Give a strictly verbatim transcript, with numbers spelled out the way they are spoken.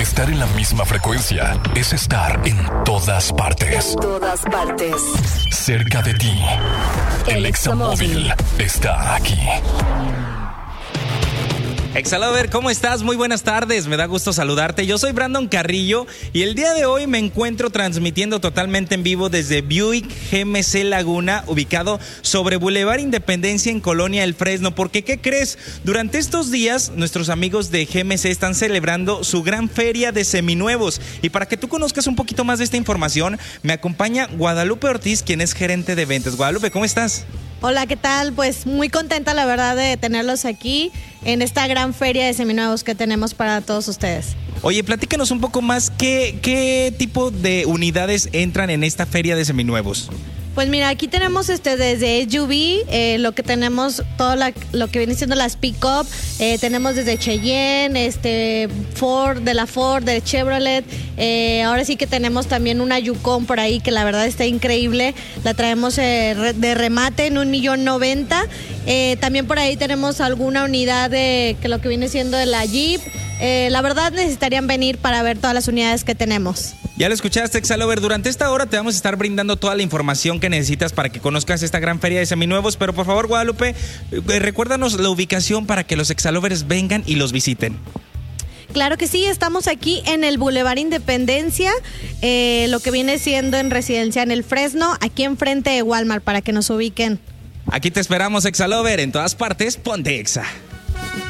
Estar en la misma frecuencia es estar en todas partes. En todas partes. Cerca de ti. El, El Examóvil está aquí. Exalover, ¿cómo estás? Muy buenas tardes, me da gusto saludarte. Yo soy Brandon Carrillo y el día de hoy me encuentro transmitiendo totalmente en vivo desde Buick G M C Laguna, ubicado sobre Boulevard Independencia en Colonia El Fresno. Porque, ¿qué crees? Durante estos días, nuestros amigos de G M C están celebrando su gran feria de seminuevos. Y para que tú conozcas un poquito más de esta información, me acompaña Guadalupe Ortiz, quien es gerente de ventas. Guadalupe, ¿cómo estás? Hola, ¿qué tal? Pues muy contenta, la verdad, de tenerlos aquí en esta gran feria de seminuevos que tenemos para todos ustedes. Oye, platícanos un poco más, ¿qué, qué tipo de unidades entran en esta feria de seminuevos? Pues mira, aquí tenemos este desde S U V, eh, lo que tenemos, todo la, lo que viene siendo las pick-up, eh, tenemos desde Cheyenne, este, Ford, de la Ford, de Chevrolet, eh, ahora sí que tenemos también una Yukon por ahí que la verdad está increíble, la traemos eh, de remate en un millón noventa, eh, también por ahí tenemos alguna unidad de que lo que viene siendo de la Jeep, eh, la verdad necesitarían venir para ver todas las unidades que tenemos. Ya lo escuchaste, Exalover. Durante esta hora te vamos a estar brindando toda la información que necesitas para que conozcas esta gran feria de seminuevos. Pero por favor, Guadalupe, eh, recuérdanos la ubicación para que los Exalovers vengan y los visiten. Claro que sí, estamos aquí en el Boulevard Independencia, eh, lo que viene siendo en Residencia en El Fresno, aquí enfrente de Walmart, para que nos ubiquen. Aquí te esperamos, Exalover. En todas partes, ponte Exa.